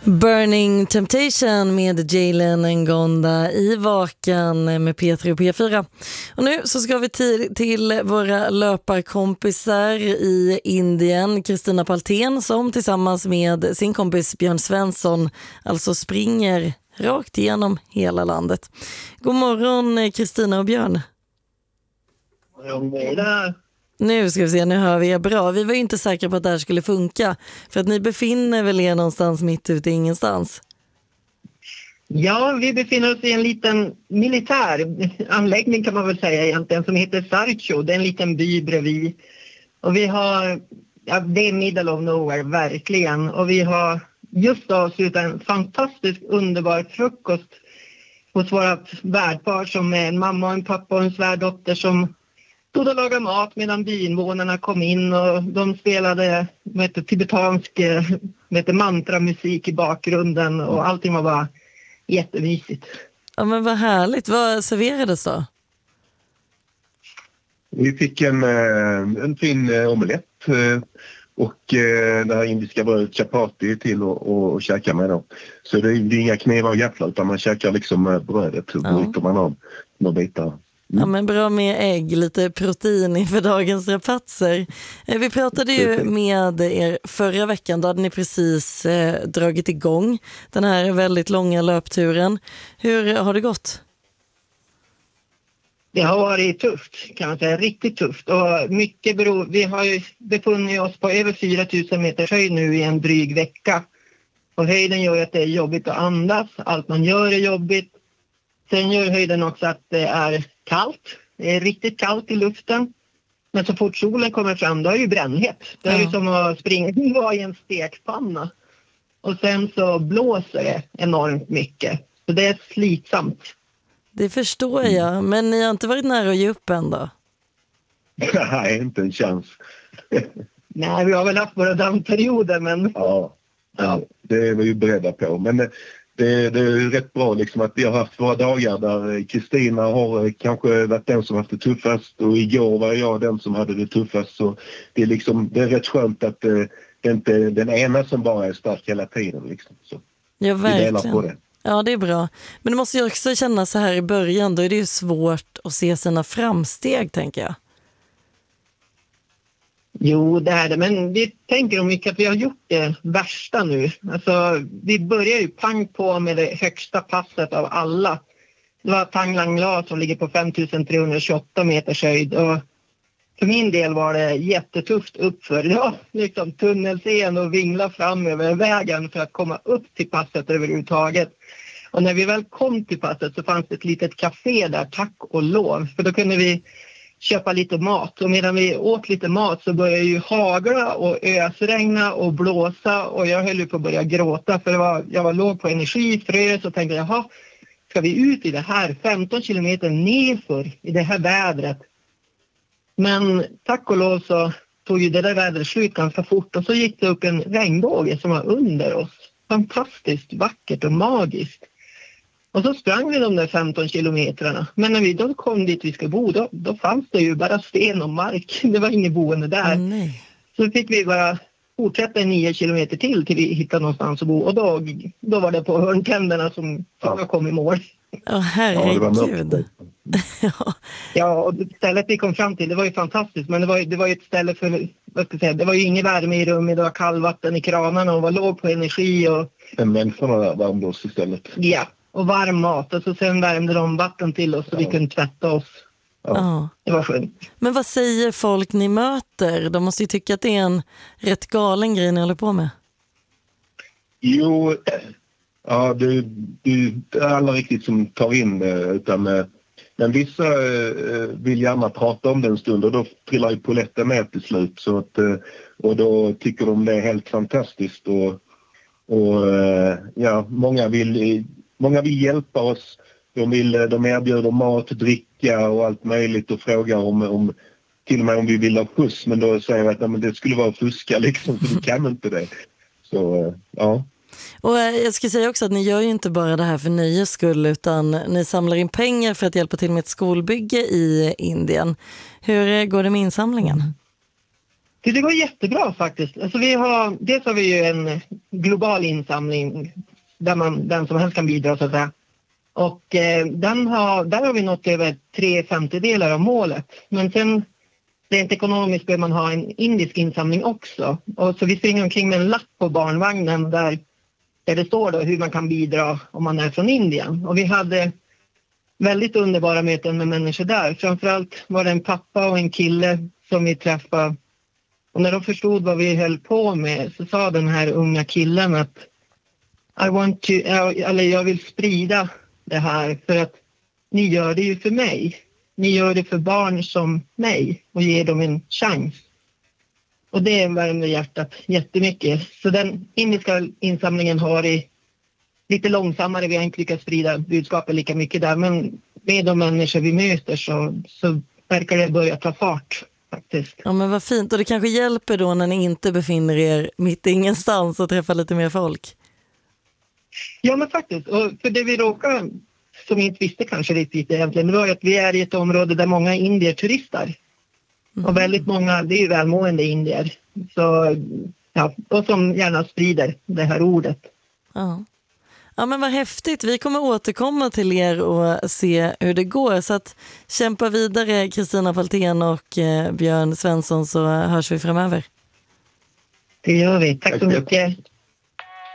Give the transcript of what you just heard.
Burning Temptation med Jalen Ngonda i Vakan med P3 och P4. Och nu så ska vi till våra löparkompisar i Indien. Kristina Paltén som tillsammans med sin kompis Björn Svensson alltså springer rakt igenom hela landet. God morgon Kristina och Björn. Nu ska vi se, nu hör vi er bra. Vi var ju inte säkra på att det här skulle funka. För att ni befinner väl er någonstans mitt ute i ingenstans? Ja, vi befinner oss i en liten militär anläggning kan man väl säga egentligen som heter Sarcho. Det är en liten by bredvid. Och vi har, ja, det är middle of nowhere verkligen. Och vi har just avslutat en fantastisk underbar frukost hos våra värdpar som är en mamma och en pappa och en svärdotter som stod och lagade mat medan byinvånarna kom in och de spelade tibetansk mantramusik i bakgrunden och allting var bara jättemysigt. Ja men vad härligt. Vad serverades då? Vi fick en fin omelett och det här indiska brödet chapati till att käka med då. Så det är inga knivar och gafflar utan man käkar liksom brödet och bryter man av några bitar. Ja men bra med ägg, lite protein inför dagens rapatser. Vi pratade ju med er förra veckan, då hade ni precis dragit igång den här väldigt långa löpturen. Hur har det gått? Det har varit tufft kan man säga, riktigt tufft och mycket vi har ju befunnit oss på över 4000 meters höjd nu i en dryg vecka. Och höjden gör ju att det är jobbigt att andas, allt man gör är jobbigt. Sen gör höjden också att det är kallt. Det är riktigt kallt i luften. Men så fort solen kommer fram då är det ju brännhet. Det är ju som att springa i en stekpanna. Och sen så blåser det enormt mycket. Så det är slitsamt. Det förstår jag. Men ni har inte varit nära att ge upp än då? Nej, inte en chans. Nej, vi har väl haft våra dammperioder men... Ja, det är vi ju beredda på. Men det är rätt bra liksom att vi har haft våra dagar där Kristina har kanske varit den som haft det tuffast och igår var jag den som hade det tuffast. Så det är rätt skönt att det inte är den ena som bara är stark hela tiden. Liksom. Så ja, verkligen. Vi delar på det. Ja, det är bra. Men det måste ju också kännas så här i början. Då är det ju svårt att se sina framsteg, tänker jag. Jo, det är det. Men vi tänker om mycket att vi har gjort det värsta nu. Alltså, vi börjar ju pang på med det högsta passet av alla. Det var Thang Lang La som ligger på 5328 meters höjd. Och för min del var det jättetufft uppför. Ja, liksom tunnelsen och vingla fram över vägen för att komma upp till passet överhuvudtaget. Och när vi väl kom till passet så fanns det ett litet café där, tack och lov. För då kunde vi köpa lite mat. Och medan vi åt lite mat så började ju hagla och ösregna och blåsa. Och jag höll ju på att börja gråta för jag var låg på energi, frös och tänkte jaha, ska vi ut i det här 15 kilometer nerför i det här vädret? Men tack och lov så tog ju det där vädret slut ganska fort och så gick det upp en regnbåge som var under oss. Fantastiskt vackert och magiskt. Och så sprang vi de där 15 kilometrarna. Men när vi då kom dit vi ska bo, då fanns det ju bara sten och mark. Det var inget boende där. Nej. Så fick vi bara fortsätta 9 kilometer till vi hittade någonstans att bo. Och då var det på hörntänderna som jag kom i mål. Ja, herregud. Ja, och stället vi kom fram till, det var ju fantastiskt. Men det var ju ett ställe för, vad ska jag säga, det var ju ingen värme i rummet. Det var kallvatten i kranarna och var låg på energi. Men människorna där värmde oss istället. Ja. Och varm mat och så sen värmde de vatten till oss så vi kunde tvätta oss. Ja. Det var skönt. Men vad säger folk ni möter? De måste ju tycka att det är en rätt galen grej ni håller på med. Jo, ja, det är alla riktigt som tar in det. Men vissa vill gärna prata om det en stund och då trillar ju poletten med till slut. Så att, och då tycker de det är helt fantastiskt. Och ja, många vill hjälpa oss. De erbjuder mat, dricka och allt möjligt och frågar om till och med om vi vill ha skjuts. Men då säger vi att men det skulle vara fuska liksom, för du kan inte det. Så ja. Och jag ska säga också att ni gör ju inte bara det här för nöjes skull utan ni samlar in pengar för att hjälpa till med ett skolbygge i Indien. Hur går det med insamlingen? Det går jättebra faktiskt. Alltså dels har vi ju en global insamling där den som helst kan bidra så att säga. Och där har vi nått över 3/5 av målet. Men sen rent ekonomiskt behöver man ha en indisk insamling också. Och så vi springer omkring med en lapp på barnvagnen där det står då hur man kan bidra om man är från Indien. Och vi hade väldigt underbara möten med människor där. Framförallt var det en pappa och en kille som vi träffade. Och när de förstod vad vi höll på med så sa den här unga killen att jag vill sprida det här för att ni gör det ju för mig. Ni gör det för barn som mig och ger dem en chans. Och det värmer hjärtat jättemycket. Så den indiska insamlingen har varit lite långsammare. Vi har inte lyckats sprida budskapet lika mycket där. Men med de människor vi möter så verkar det börja ta fart faktiskt. Ja, men vad fint. Och det kanske hjälper då när ni inte befinner er mitt ingenstans och träffar lite mer folk. Ja, men faktiskt. Och för det vi råkar, som vi inte visste kanske riktigt egentligen, det var att vi är i ett område där många indier turistar. Och väldigt många, det är ju välmående indier. Så, ja, och som gärna sprider det här ordet. Ja. Ja, men vad häftigt. Vi kommer återkomma till er och se hur det går. Så att kämpa vidare, Kristina Faltén och Björn Svensson, så hörs vi framöver. Det gör vi. Tack så mycket.